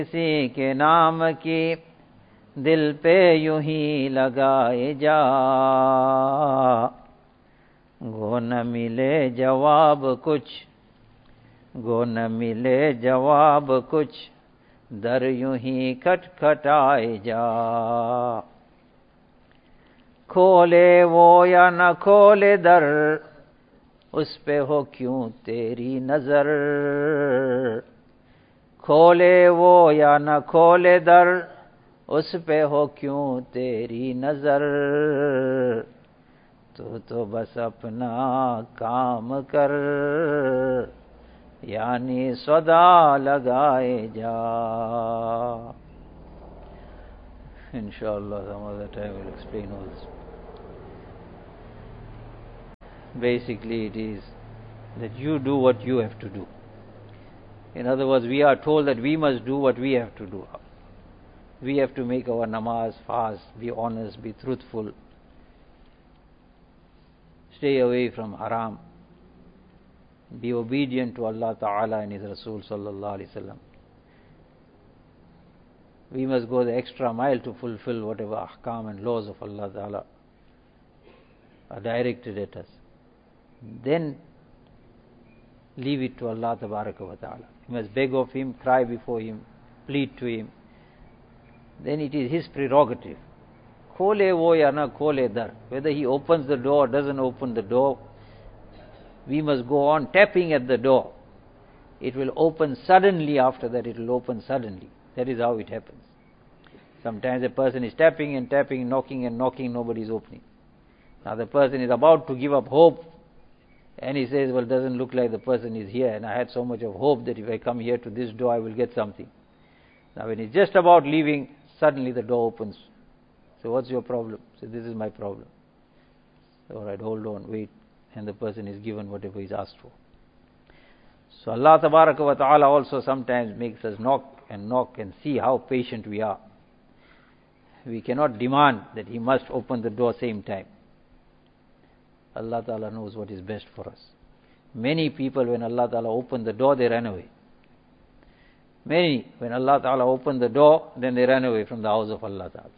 किसी के नाम की दिल पे यूं ही लगाए जा, गो न मिले जवाब कुछ, गो न मिले जवाब कुछ, दर यूं ही खटखटाए जा। खोले वो या न खोले दर, उस पे हो क्यों तेरी नजर। खोले वो या न खोले दर, उस पे हो क्यों तेरी नजर। तू तो बस अपना काम कर, यानी सदा लगाए जा। Inshallah, some other time we'll explain all this. Basically, it is that you do what you have to do. In other words, we are told that we must do what we have to do. We have to make our namaz, fast, be honest, be truthful, stay away from haram, be obedient to Allah Ta'ala and His Rasul Sallallahu Alaihi Wasallam. We must go the extra mile to fulfill whatever ahkam and laws of Allah Ta'ala are directed at us. Then leave it to Allah Tabaraka wa Ta'ala. You must beg of Him, cry before Him, plead to Him. Then it is His prerogative. Khole wo ya na khole dar. Whether He opens the door or doesn't open the door, we must go on tapping at the door. It will open suddenly. After that it will open suddenly. That is how it happens. Sometimes a person is tapping and tapping, knocking and knocking, nobody is opening. Now the person is about to give up hope, and he says, well, it doesn't look like the person is here, and I had so much of hope that if I come here to this door I will get something. Now when he's just about leaving, suddenly the door opens. So what's your problem? So this is my problem. Alright, hold on, wait. And the person is given whatever he's asked for. So Allah Tabaraka wa Ta'ala also sometimes makes us knock and see how patient we are. We cannot demand that He must open the door same time. Allah Ta'ala knows what is best for us. Many people, when Allah Ta'ala opened the door, they ran away. Many, when Allah Ta'ala opened the door, then they ran away from the house of Allah Ta'ala.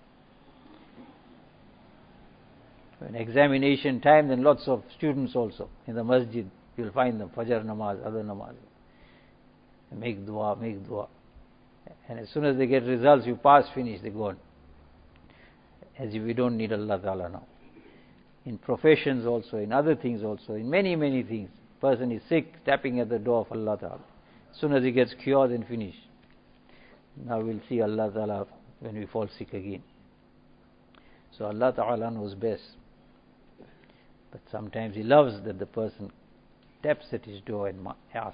When examination time, then lots of students also in the masjid, you'll find them, Fajr namaz, other namaz. Make dua, make dua. And as soon as they get results, you pass, finish, they go on. As if we don't need Allah Ta'ala now. In professions also, in other things also, in many, many things. Person is sick, tapping at the door of Allah Ta'ala. As soon as he gets cured, then finish. Now we'll see Allah Ta'ala when we fall sick again. So Allah Ta'ala knows best. But sometimes He loves that the person taps at His door and asks.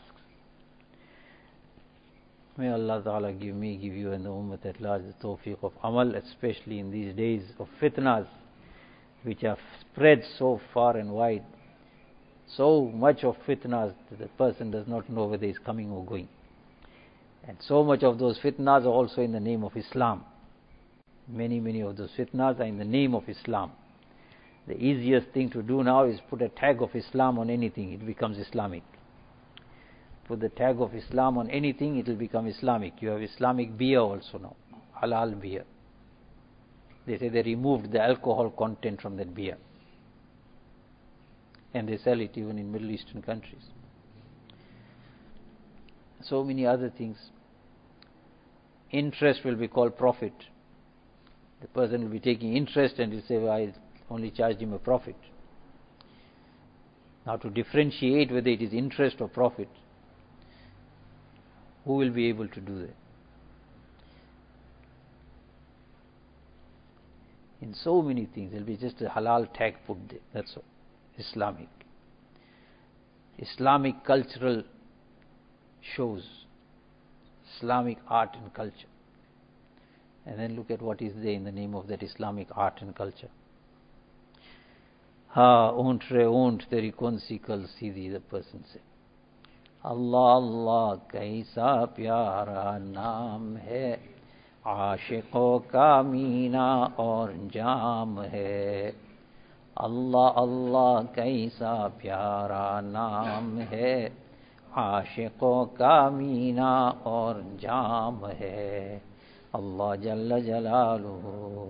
May Allah Ta'ala give me, give you and the Ummah at large the tawfiq of amal, especially in these days of fitnas, which are spread so far and wide. So much of fitnas that the person does not know whether he is coming or going. And so much of those fitnas are also in the name of Islam. Many, many of those fitnas are in the name of Islam. The easiest thing to do now is put a tag of Islam on anything, it becomes Islamic. Put the tag of Islam on anything, it will become Islamic. You have Islamic beer also now, halal beer. They say they removed the alcohol content from that beer. And they sell it even in Middle Eastern countries. So many other things. Interest will be called profit. The person will be taking interest and he'll say, well, I only charged him a profit. Now to differentiate whether it is interest or profit, who will be able to do that? In so many things, there will be just a halal tag put there, that's all. Islamic. Islamic cultural shows, Islamic art and culture. And then look at what is there in the name of that Islamic art and culture. Ha, oont re oont, teri kaun si kal seedhi, the person said. Allah, Allah, kaisa pyara naam hai, आशिकों का मीना और जाम है. अल्लाह अल्लाह कैसा प्यारा नाम है, عاشقوں کا مینا اور جام ہے اللہ جل جلالہ